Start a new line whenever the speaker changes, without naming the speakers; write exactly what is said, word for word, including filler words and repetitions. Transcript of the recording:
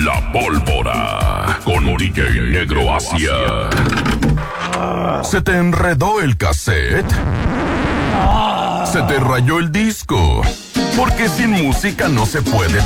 La Pólvora con D J Negro Asia. ¿Se te enredó el cassette? ¿Se te rayó el disco? Porque sin música no se puede